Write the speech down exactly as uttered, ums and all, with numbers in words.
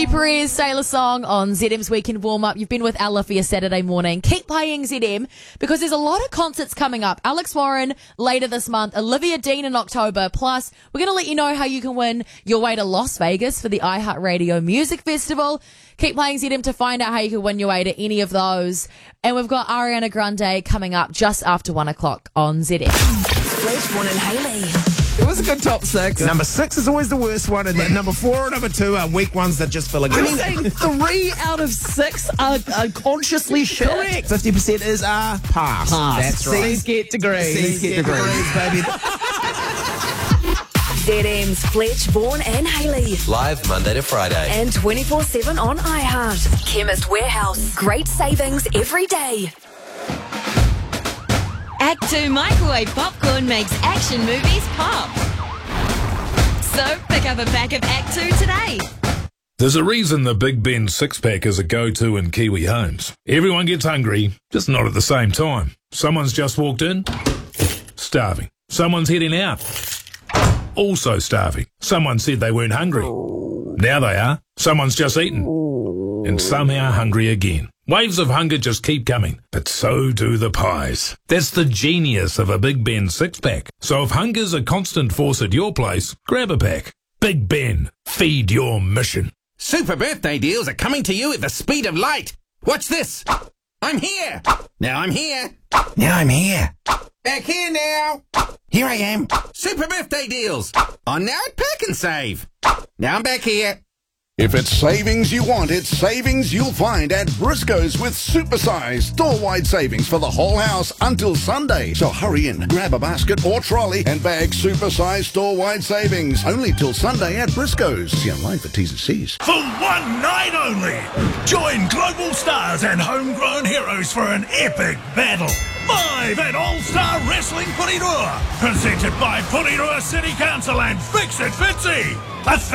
Perez, Sailor Song on Z M's Weekend Warm-Up. You've been with Ella for your Saturday morning. Keep playing Z M because there's a lot of concerts coming up. Alex Warren later this month, Olivia Dean in October. Plus, we're going to let you know how you can win your way to Las Vegas for the iHeartRadio Music Festival. Keep playing Z M to find out how you can win your way to any of those. And we've got Ariana Grande coming up just after one o'clock on Z M. Fleetwood and Haley. It was a good top six. Number six is always the worst one, and then number four and number two are weak ones that just feel like. I mean, three out of six are, are consciously shit. Correct. Fifty percent is a pass. Pass. That's right. C's get degrees. C's get degrees, baby. Z M's Fletch, Vaughan and Haley. Live Monday to Friday. And twenty-four seven on iHeart. Chemist Warehouse. Great savings every day. Act two Microwave Popcorn makes action movies pop. So pick up a pack of Act two today. There's a reason the Big Ben six-pack is a go-to in Kiwi homes. Everyone gets hungry, just not at the same time. Someone's just walked in, starving. Someone's heading out, also starving. Someone said they weren't hungry. Now they are. Someone's just eaten, and somehow hungry again. Waves of hunger just keep coming, but so do the pies. That's the genius of a Big Ben six-pack. So if hunger's a constant force at your place, grab a pack. Big Ben, feed your mission. Super birthday deals are coming to you at the speed of light. Watch this. I'm here. Now I'm here. Now I'm here. Back here now. Here I am. Super birthday deals. On now at Pack and Save. Now I'm back here. If it's savings you want, it's savings you'll find at Briscoe's with supersized store-wide savings for the whole house until Sunday. So hurry in, grab a basket or trolley and bag supersized store-wide savings. Only till Sunday at Briscoe's. See online for T's and C's. For one night only, join global stars and homegrown heroes for an epic battle. Live at All-Star Wrestling Porirua. Presented by Porirua City Council and Fix It Fitzy. A